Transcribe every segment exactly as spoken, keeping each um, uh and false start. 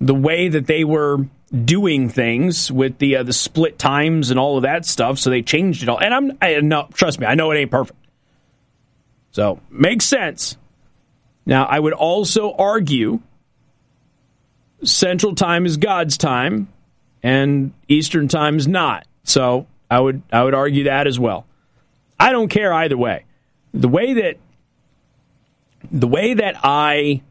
the way that they were doing things with the uh, the split times and all of that stuff, so they changed it all. And I'm I, no, trust me, I know it ain't perfect. So makes sense. Now, I would also argue Central Time is God's time, and Eastern Time is not. So I would I would argue that as well. I don't care either way. The way that the way that I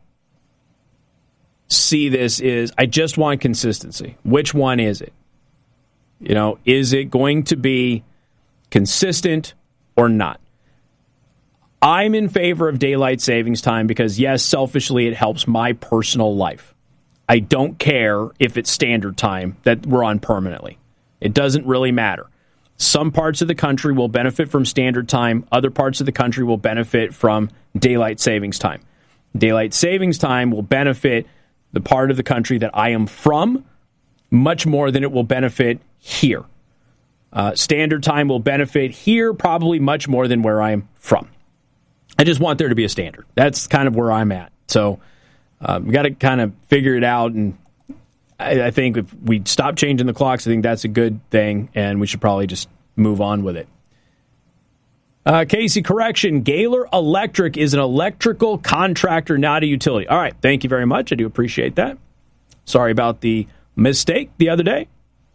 see this is I just want consistency. Which one is it? You know, is it going to be consistent or not? I'm in favor of daylight savings time because, yes, selfishly, it helps my personal life. I don't care if it's standard time that we're on permanently. It doesn't really matter. Some parts of the country will benefit from standard time. Other parts of the country will benefit from daylight savings time. Daylight savings time will benefit the part of the country that I am from much more than it will benefit here. Uh, standard time will benefit here probably much more than where I am from. I just want there to be a standard. That's kind of where I'm at. So uh, we got to kind of figure it out. And I, I think if we stop changing the clocks, I think that's a good thing. And we should probably just move on with it. Uh, Casey, correction. Gaylor Electric is an electrical contractor, not a utility. All right. Thank you very much. I do appreciate that. Sorry about the mistake the other day.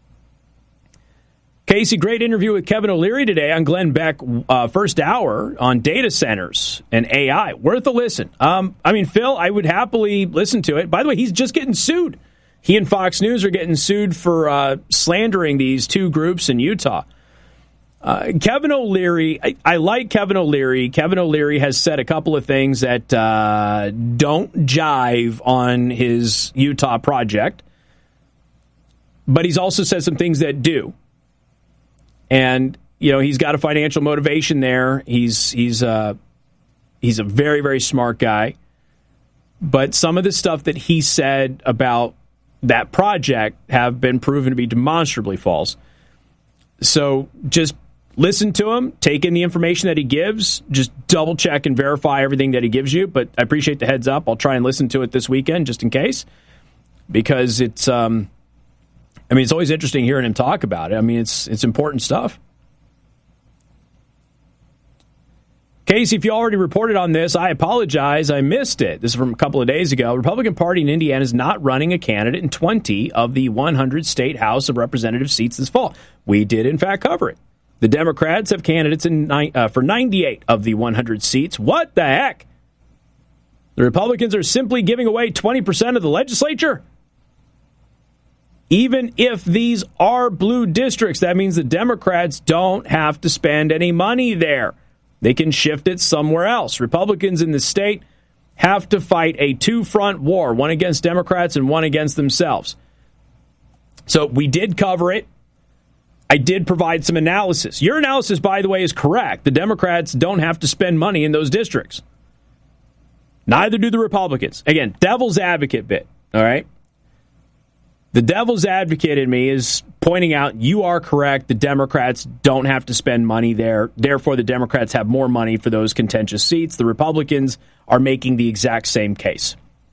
Casey, great interview with Kevin O'Leary today on Glenn Beck, uh, first hour on data centers and A I. Worth a listen. Um, I mean, Phil, I would happily listen to it. By the way, he's just getting sued. He and Fox News are getting sued for uh, slandering these two groups in Utah. Uh, Kevin O'Leary, I, I like Kevin O'Leary. Kevin O'Leary has said a couple of things that uh, don't jive on his Utah project, but he's also said some things that do. And, you know, he's got a financial motivation there. He's he's uh, he's a very, very smart guy. But some of the stuff that he said about that project have been proven to be demonstrably false. So just listen to him, take in the information that he gives, just double check and verify everything that he gives you. But I appreciate the heads up. I'll try and listen to it this weekend just in case, because it's um, I mean, it's always interesting hearing him talk about it. I mean, it's it's important stuff. Casey, if you already reported on this, I apologize. I missed it. This is from a couple of days ago. The Republican Party in Indiana is not running a candidate in twenty of the one hundred state House of Representatives seats this fall. We did, in fact, cover it. The Democrats have candidates in uh, for ninety-eight of the one hundred seats. What the heck? The Republicans are simply giving away twenty percent of the legislature? Even if these are blue districts, that means the Democrats don't have to spend any money there. They can shift it somewhere else. Republicans in the state have to fight a two-front war, one against Democrats and one against themselves. So we did cover it. I did provide some analysis. Your analysis, by the way, is correct. The Democrats don't have to spend money in those districts. Neither do the Republicans. Again, devil's advocate bit, all right? The devil's advocate in me is pointing out you are correct. The Democrats don't have to spend money there. Therefore, the Democrats have more money for those contentious seats. The Republicans are making the exact same case.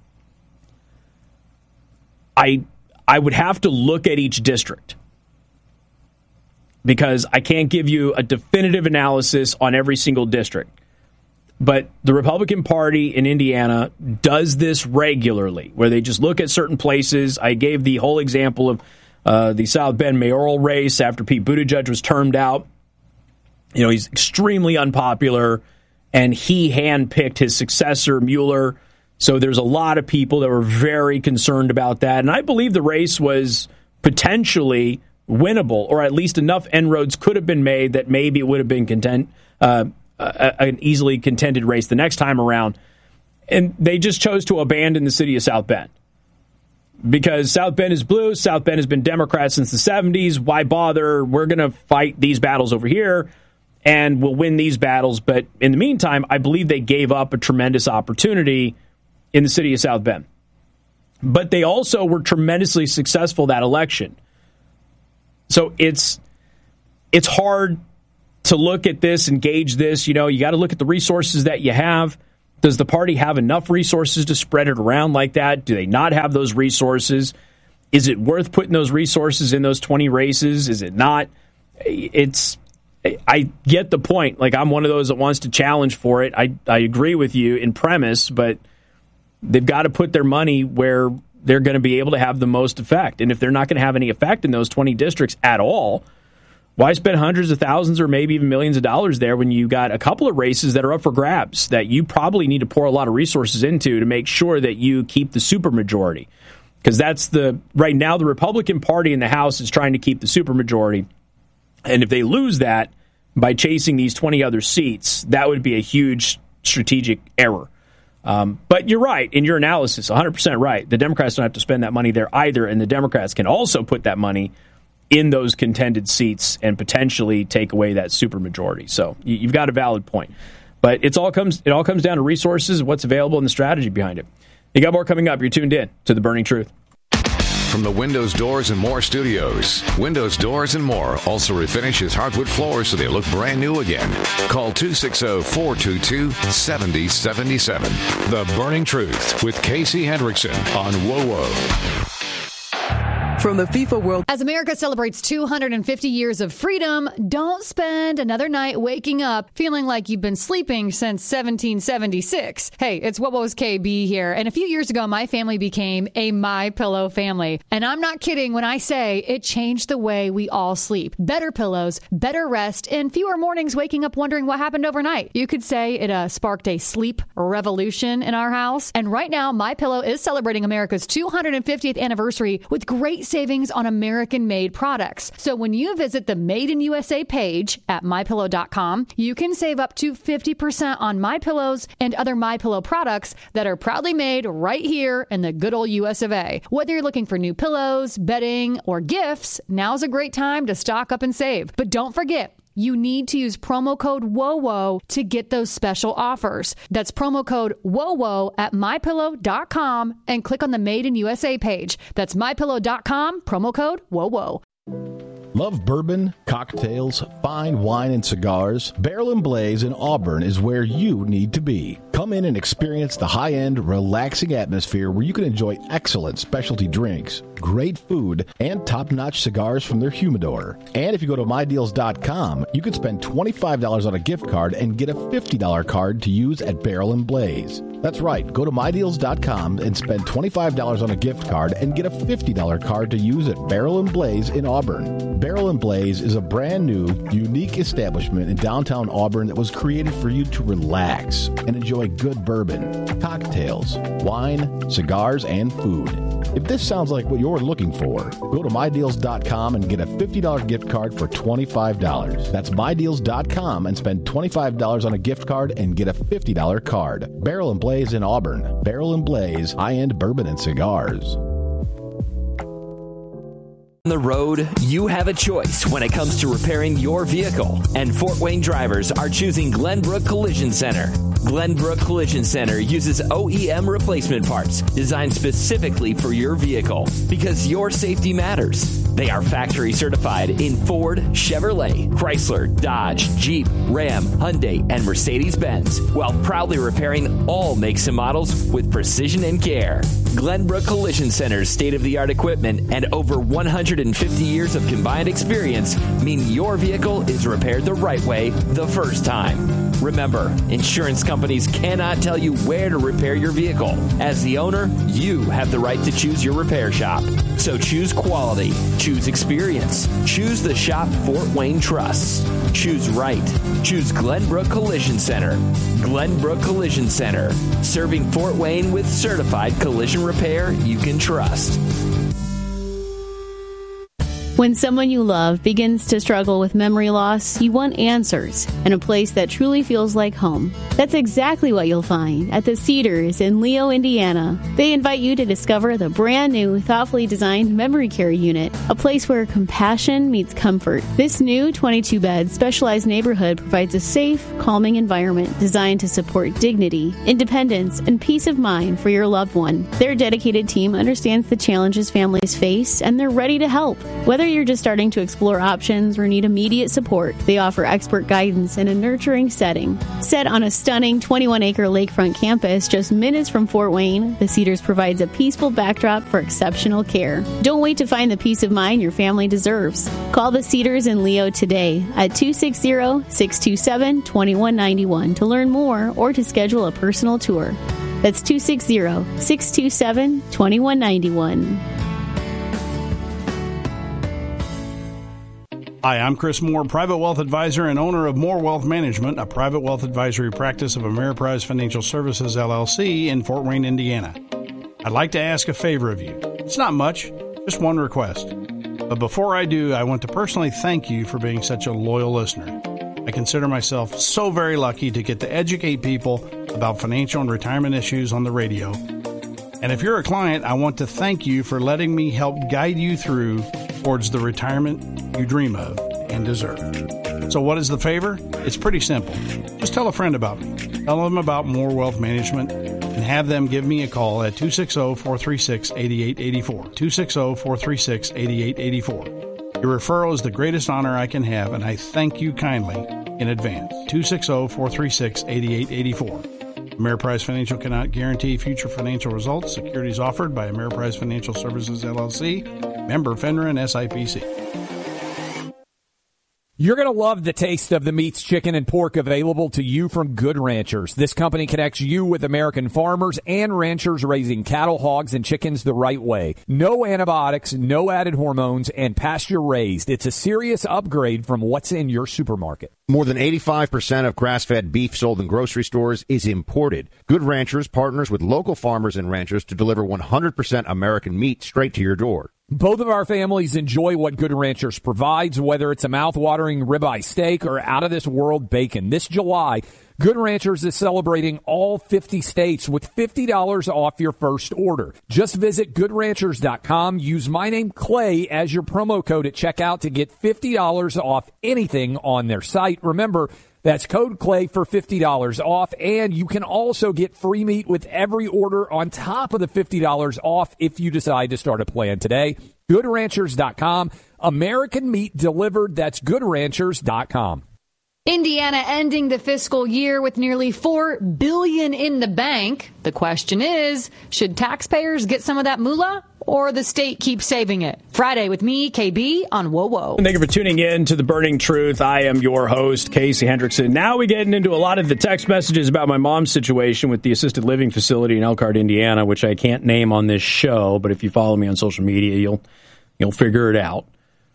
I I would have to look at each district because I can't give you a definitive analysis on every single district. But the Republican Party in Indiana does this regularly, where they just look at certain places. I gave the whole example of uh, the South Bend mayoral race after Pete Buttigieg was termed out. You know, he's extremely unpopular, and he handpicked his successor, Mueller. So there's a lot of people that were very concerned about that. And I believe the race was potentially winnable, or at least enough inroads could have been made that maybe it would have been content. Uh, Uh, an easily contended race the next time around. And they just chose to abandon the city of South Bend. Because South Bend is blue, South Bend has been Democrat since the seventies. Why bother? We're going to fight these battles over here, and we'll win these battles. But in the meantime, I believe they gave up a tremendous opportunity in the city of South Bend. But they also were tremendously successful that election. So it's it's hard to look at this and gauge this. You know, you got to look at the resources that you have. Does the party have enough resources to spread it around like that? Do they not have those resources? Is it worth putting those resources in those twenty races? Is it not? It's, I get the point. Like, I'm one of those that wants to challenge for it. I, I agree with you in premise, but they've got to put their money where they're going to be able to have the most effect. And if they're not going to have any effect in those twenty districts at all, why spend hundreds of thousands or maybe even millions of dollars there when you got a couple of races that are up for grabs that you probably need to pour a lot of resources into to make sure that you keep the supermajority? Because that's the, right now, the Republican Party in the House is trying to keep the supermajority. And if they lose that by chasing these twenty other seats, that would be a huge strategic error. Um, but you're right in your analysis, one hundred percent right. The Democrats don't have to spend that money there either, and the Democrats can also put that money in those contended seats and potentially take away that supermajority. So you've got a valid point. But it's all comes it all comes down to resources, what's available, and the strategy behind it. You got more coming up. You're tuned in to The Burning Truth. From the Windows, Doors, and More studios, Windows, Doors, and More also refinishes hardwood floors so they look brand new again. Call two six zero, four two two, seven zero seven seven. The Burning Truth with Casey Hendrickson on W O W O. From the FIFA World. As America celebrates two hundred fifty years of freedom, don't spend another night waking up feeling like you've been sleeping since seventeen seventy-six. Hey, it's What Was K B here. And a few years ago, my family became a MyPillow family. And I'm not kidding when I say it changed the way we all sleep. Better pillows, better rest, and fewer mornings waking up wondering what happened overnight. You could say it uh, sparked a sleep revolution in our house. And right now, MyPillow is celebrating America's two hundred fiftieth anniversary with great savings on American-made products. So when you visit the Made in U S A page at my pillow dot com, you can save up to fifty percent on MyPillows and other MyPillow products that are proudly made right here in the good old U S of A. Whether you're looking for new pillows, bedding, or gifts, now's a great time to stock up and save. But don't forget, you need to use promo code W O W O to get those special offers. That's promo code W O W O at my pillow dot com and click on the Made in U S A page. That's my pillow dot com, promo code W O W O. Love bourbon, cocktails, fine wine, and cigars? Barrel and Blaze in Auburn is where you need to be. Come in and experience the high-end, relaxing atmosphere where you can enjoy excellent specialty drinks, great food, and top-notch cigars from their humidor. And if you go to my deals dot com, you can spend twenty-five dollars on a gift card and get a fifty dollars card to use at Barrel and Blaze. That's right. Go to my deals dot com and spend twenty-five dollars on a gift card and get a fifty dollars card to use at Barrel and Blaze in Auburn. Barrel and Blaze is a brand new, unique establishment in downtown Auburn that was created for you to relax and enjoy good bourbon, cocktails, wine, cigars, and food. If this sounds like what you're looking for, go to my deals dot com and get a fifty dollars gift card for twenty-five dollars. That's my deals dot com and spend twenty-five dollars on a gift card and get a fifty dollars card. Barrel and Blaze in Auburn. Barrel and Blaze, high-end bourbon and cigars. On the road, you have a choice when it comes to repairing your vehicle, and Fort Wayne drivers are choosing Glenbrook Collision Center. Glenbrook Collision Center uses O E M replacement parts designed specifically for your vehicle because your safety matters. They are factory certified in Ford, Chevrolet, Chrysler, Dodge, Jeep, Ram, Hyundai, and Mercedes-Benz, while proudly repairing all makes and models with precision and care. Glenbrook Collision Center's state-of-the-art equipment and over one hundred fifty years of combined experience mean your vehicle is repaired the right way the first time. Remember, insurance companies cannot tell you where to repair your vehicle. As the owner, you have the right to choose your repair shop. So choose quality, choose experience, choose the shop Fort Wayne trusts. Choose right. Choose Glenbrook Collision Center. Glenbrook Collision Center, serving Fort Wayne with certified collision repair you can trust. When someone you love begins to struggle with memory loss, you want answers and a place that truly feels like home. That's exactly what you'll find at the Cedars in Leo, Indiana. They invite you to discover the brand new, thoughtfully designed memory care unit, a place where compassion meets comfort. This new twenty-two bed specialized neighborhood provides a safe, calming environment designed to support dignity, independence, and peace of mind for your loved one. Their dedicated team understands the challenges families face, and they're ready to help. Whether Whether you're just starting to explore options or need immediate support, they offer expert guidance in a nurturing setting. Set on a stunning twenty-one acre lakefront campus just minutes from Fort Wayne, the Cedars provides a peaceful backdrop for exceptional care. Don't wait to find the peace of mind your family deserves. Call the Cedars in Leo today at two six zero, six two seven, two one nine one to learn more or to schedule a personal tour. That's two six zero, six two seven, two one nine one. Hi, I'm Chris Moore, private wealth advisor and owner of Moore Wealth Management, a private wealth advisory practice of Ameriprise Financial Services, L L C in Fort Wayne, Indiana. I'd like to ask a favor of you. It's not much, just one request. But before I do, I want to personally thank you for being such a loyal listener. I consider myself so very lucky to get to educate people about financial and retirement issues on the radio. And if you're a client, I want to thank you for letting me help guide you through towards the retirement you dream of and deserve. So what is the favor? It's pretty simple. Just tell a friend about me. Tell them about Moore Wealth Management and have them give me a call at two six zero, four three six, eight eight eight four. two six zero, four three six, eight eight eight four. Your referral is the greatest honor I can have, and I thank you kindly in advance. two six zero, four three six, eight eight eight four. Ameriprise Financial cannot guarantee future financial results. Securities offered by Ameriprise Financial Services, L L C. Member FINRA and S I P C. You're going to love the taste of the meats, chicken, and pork available to you from Good Ranchers. This company connects you with American farmers and ranchers raising cattle, hogs, and chickens the right way. No antibiotics, no added hormones, and pasture-raised. It's a serious upgrade from what's in your supermarket. More than eighty-five percent of grass-fed beef sold in grocery stores is imported. Good Ranchers partners with local farmers and ranchers to deliver one hundred percent American meat straight to your door. Both of our families enjoy what Good Ranchers provides, whether it's a mouth-watering ribeye steak or out-of-this-world bacon. This July, Good Ranchers is celebrating all fifty states with fifty dollars off your first order. Just visit good ranchers dot com. Use my name, Clay, as your promo code at checkout to get fifty dollars off anything on their site. Remember, that's code Clay for fifty dollars off, and you can also get free meat with every order on top of the fifty dollars off if you decide to start a plan today. good ranchers dot com. American meat delivered. That's good ranchers dot com. Indiana ending the fiscal year with nearly four billion dollars in the bank. The question is, should taxpayers get some of that moolah or the state keep saving it? Friday with me, K B, on Whoa Whoa. Thank you for tuning in to The Burning Truth. I am your host, Casey Hendrickson. Now we get into a lot of the text messages about my mom's situation with the assisted living facility in Elkhart, Indiana, which I can't name on this show, but if you follow me on social media, you'll you'll figure it out.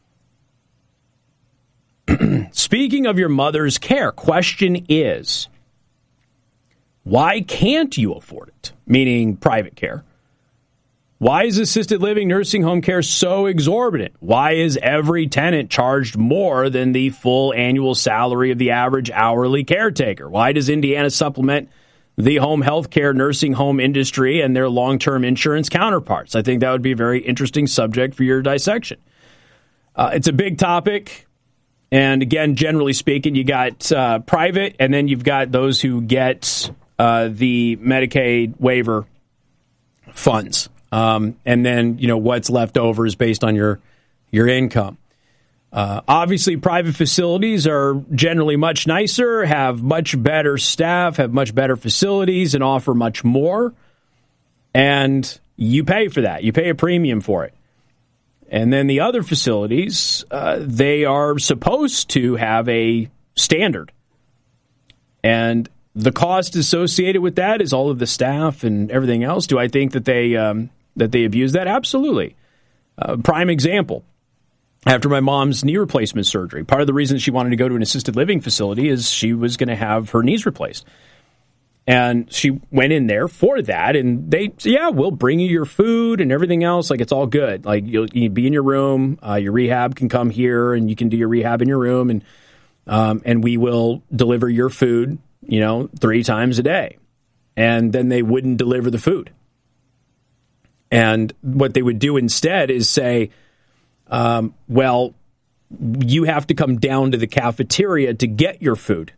Speaking of your mother's care, question is, why can't you afford it? Meaning private care. Why is assisted living nursing home care so exorbitant? Why is every tenant charged more than the full annual salary of the average hourly caretaker? Why does Indiana supplement the home health care nursing home industry and their long-term insurance counterparts? I think that would be a very interesting subject for your dissection. Uh, it's a big topic. And again, generally speaking, you got uh, private, and then you've got those who get uh, the Medicaid waiver funds. Um, and then, you know, what's left over is based on your your income. Uh, obviously, private facilities are generally much nicer, have much better staff, have much better facilities, and offer much more. And you pay for that. You pay a premium for it. And then the other facilities, uh, they are supposed to have a standard. And the cost associated with that is all of the staff and everything else. Do I think that they um, that they abuse that? Absolutely. Uh, prime example. After my mom's knee replacement surgery, part of the reason she wanted to go to an assisted living facility is she was going to have her knees replaced. And she went in there for that, and they, yeah, we'll bring you your food and everything else. Like, it's all good. Like, you'll, you'll be in your room. Uh, your rehab can come here, and you can do your rehab in your room, and um, and we will deliver your food, you know, three times a day. And then they wouldn't deliver the food. And what they would do instead is say, um, well, you have to come down to the cafeteria to get your food.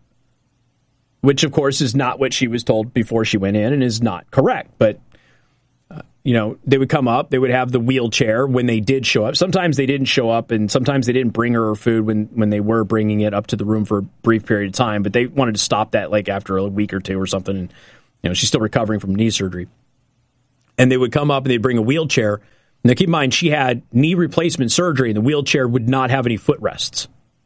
Which, of course, is not what she was told before she went in and is not correct. But uh, you know, they would come up, they would have the wheelchair when they did show up. Sometimes they didn't show up, and sometimes they didn't bring her her food when, when they were bringing it up to the room for a brief period of time, but they wanted to stop that like after a week or two or something, and you know, she's still recovering from knee surgery. And they would come up and they'd bring a wheelchair. Now, keep in mind, she had knee replacement surgery, and the wheelchair would not have any footrests.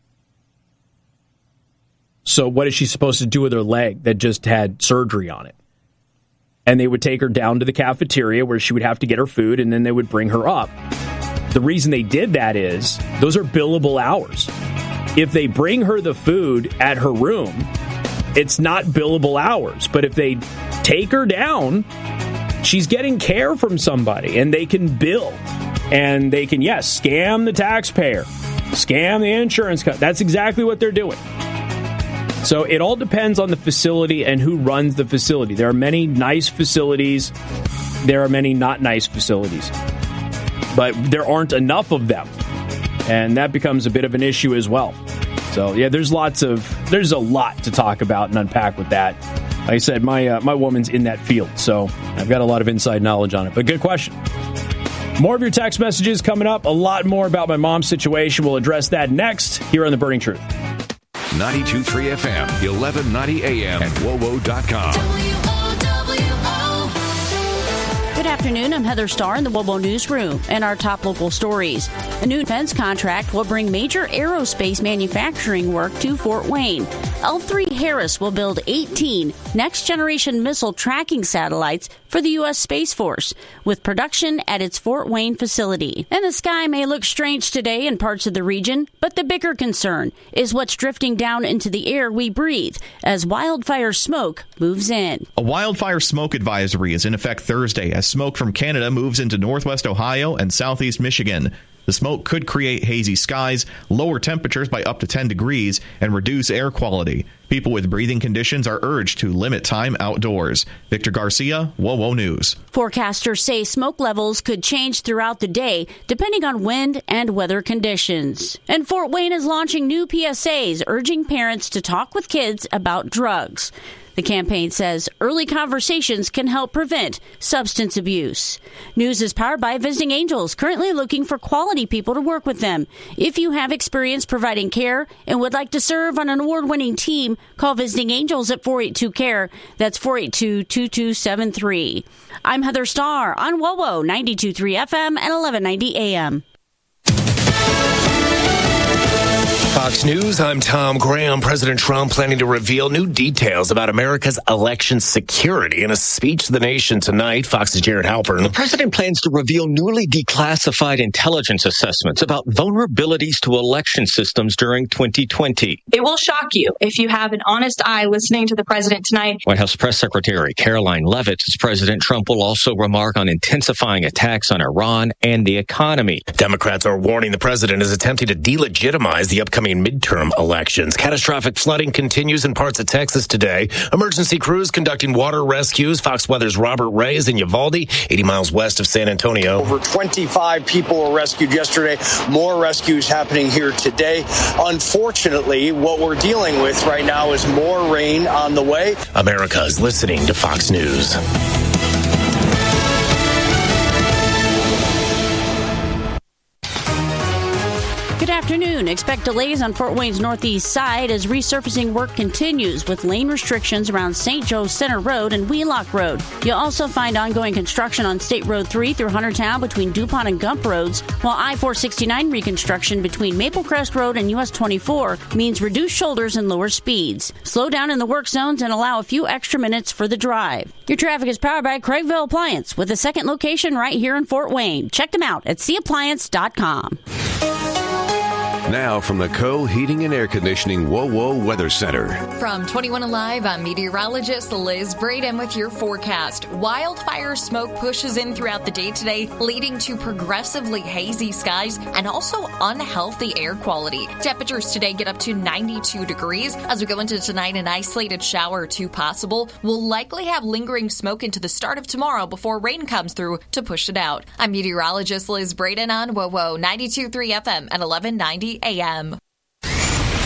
So what is she supposed to do with her leg that just had surgery on it? And they would take her down to the cafeteria where she would have to get her food, and then they would bring her up. The reason they did that is those are billable hours. If they bring her the food at her room, it's not billable hours. But if they take her down, she's getting care from somebody, and they can bill. And they can, yes, scam the taxpayer, scam the insurance company. That's exactly what they're doing. So it all depends on the facility and who runs the facility. There are many nice facilities. There are many not nice facilities. But there aren't enough of them. And that becomes a bit of an issue as well. So, yeah, there's lots of, there's a lot to talk about and unpack with that. Like I said, my uh, my woman's in that field, so I've got a lot of inside knowledge on it. But good question. More of your text messages coming up. A lot more about my mom's situation. We'll address that next here on The Burning Truth. ninety-two point three F M, eleven ninety A M, and W O W O dot com. Good afternoon. I'm Heather Starr in the W O W O Newsroom. And our top local stories. A new defense contract will bring major aerospace manufacturing work to Fort Wayne. L three Harris will build eighteen next-generation missile tracking satellites for the U S. Space Force, with production at its Fort Wayne facility. And the sky may look strange today in parts of the region, but the bigger concern is what's drifting down into the air we breathe as wildfire smoke moves in. A wildfire smoke advisory is in effect Thursday as smoke from Canada moves into northwest Ohio and southeast Michigan. The smoke could create hazy skies, lower temperatures by up to ten degrees, and reduce air quality. People with breathing conditions are urged to limit time outdoors. Victor Garcia, W O W O News. Forecasters say smoke levels could change throughout the day, depending on wind and weather conditions. And Fort Wayne is launching new P S As, urging parents to talk with kids about drugs. The campaign says early conversations can help prevent substance abuse. News is powered by Visiting Angels, currently looking for quality people to work with them. If you have experience providing care and would like to serve on an award-winning team, call Visiting Angels at four eight two C A R E. That's four eight two, two two seven three. I'm Heather Starr on W O W O ninety-two point three F M and eleven ninety A M. Fox News, I'm Tom Graham. President Trump planning to reveal new details about America's election security in a speech to the nation tonight. Fox's Jared Halpern. The president plans to reveal newly declassified intelligence assessments about vulnerabilities to election systems during twenty twenty. It will shock you if you have an honest eye listening to the president tonight. White House Press Secretary Caroline Leavitt says President Trump will also remark on intensifying attacks on Iran and the economy. Democrats are warning the president is attempting to delegitimize the upcoming midterm elections. Catastrophic flooding continues in parts of Texas today. Emergency crews conducting water rescues. Fox Weather's Robert Ray is in Uvalde, eighty miles west of San Antonio. Over twenty-five people were rescued yesterday. More rescues happening here today. Unfortunately, what we're dealing with right now is more rain on the way. America is listening to Fox News. Good afternoon. Expect delays on Fort Wayne's northeast side as resurfacing work continues with lane restrictions around Saint Joe Center Road and Wheelock Road. You'll also find ongoing construction on State Road three through Huntertown between DuPont and Gump Roads, while I four sixty-nine reconstruction between Maple Crest Road and U S twenty-four means reduced shoulders and lower speeds. Slow down in the work zones and allow a few extra minutes for the drive. Your traffic is powered by Craigville Appliance with a second location right here in Fort Wayne. Check them out at c appliance dot com. Now from the Co Heating and Air Conditioning W O W O Weather Center. From twenty-one Alive, I'm meteorologist Liz Braden with your forecast. Wildfire smoke pushes in throughout the day today, leading to progressively hazy skies and also unhealthy air quality. Temperatures today get up to ninety-two degrees. As we go into tonight, an isolated shower or two possible. We'll likely have lingering smoke into the start of tomorrow before rain comes through to push it out. I'm meteorologist Liz Braden on W O W O ninety-two point three F M at eleven ninety A M.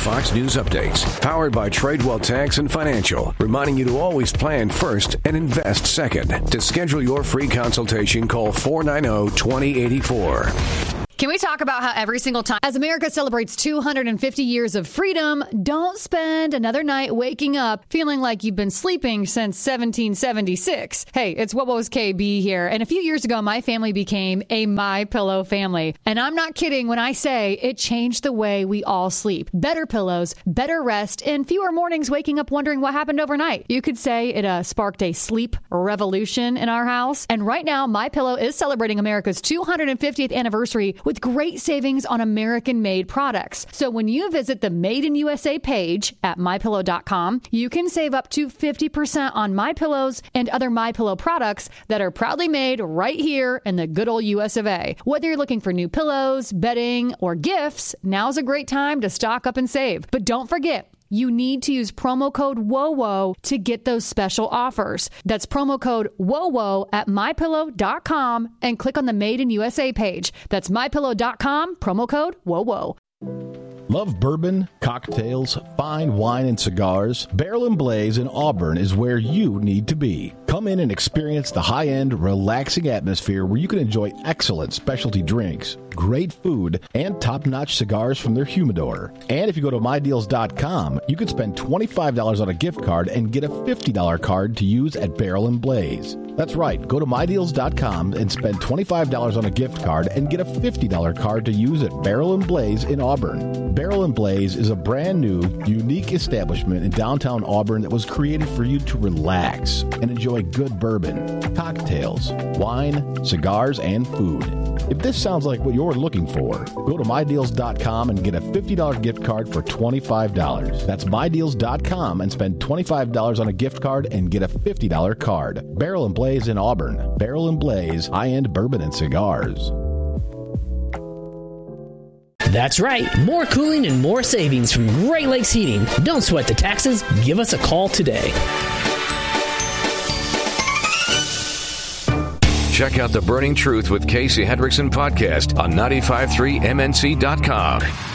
Fox News updates, powered by Tradewell Tax and Financial, reminding you to always plan first and invest second. To schedule your free consultation, call four nine zero, two zero eight four. Can we talk about how every single time, as America celebrates two hundred fifty years of freedom, don't spend another night waking up feeling like you've been sleeping since seventeen seventy-six. Hey, it's What Was K B here. And a few years ago, my family became a MyPillow family. And I'm not kidding when I say it changed the way we all sleep. Better pillows, better rest, and fewer mornings waking up wondering what happened overnight. You could say it uh, sparked a sleep revolution in our house. And right now, MyPillow is celebrating America's two hundred fiftieth anniversary with great savings on American-made products. So when you visit the Made in U S A page at my pillow dot com, you can save up to fifty percent on MyPillows and other MyPillow products that are proudly made right here in the good old U S of A. Whether you're looking for new pillows, bedding, or gifts, now's a great time to stock up and save. But don't forget, you need to use promo code WOWO to get those special offers. That's promo code WOWO at my pillow dot com and click on the Made in U S A page. That's my pillow dot com, promo code WOWO. Love bourbon, cocktails, fine wine, and cigars? Barrel and Blaze in Auburn is where you need to be. Come in and experience the high-end, relaxing atmosphere where you can enjoy excellent specialty drinks, great food, and top-notch cigars from their humidor. And if you go to my deals dot com, you can spend twenty-five dollars on a gift card and get a fifty dollars card to use at Barrel and Blaze. That's right. Go to my deals dot com and spend twenty-five dollars on a gift card and get a fifty dollars card to use at Barrel and Blaze in Auburn. Barrel and Blaze is a brand new, unique establishment in downtown Auburn that was created for you to relax and enjoy good bourbon, cocktails, wine, cigars, and food. If this sounds like what you're looking for, go to my deals dot com and get a fifty dollars gift card for twenty-five dollars. That's my deals dot com and spend twenty-five dollars on a gift card and get a fifty dollars card. Barrel and Blaze in Auburn. Barrel and Blaze, high-end bourbon and cigars. That's right. More cooling and more savings from Great Lakes Heating. Don't sweat the taxes. Give us a call today. Check out the Burning Truth with Casey Hendrickson podcast on nine five three M N C dot com.